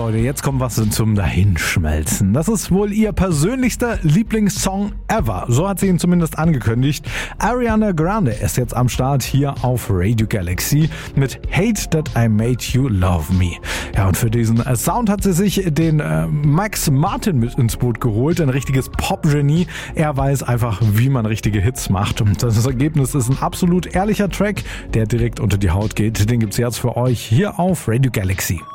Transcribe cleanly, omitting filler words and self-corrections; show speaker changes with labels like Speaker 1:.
Speaker 1: Leute, jetzt kommt was zum Dahinschmelzen. Das ist wohl ihr persönlichster Lieblingssong ever. So hat sie ihn zumindest angekündigt. Ariana Grande ist jetzt am Start hier auf Radio Galaxy mit Hate That I Made You Love Me. Ja, und für diesen Sound hat sie sich den Max Martin mit ins Boot geholt. Ein richtiges Pop-Genie. Er weiß einfach, wie man richtige Hits macht. Und das Ergebnis ist ein absolut ehrlicher Track, der direkt unter die Haut geht. Den gibt's jetzt für euch hier auf Radio Galaxy.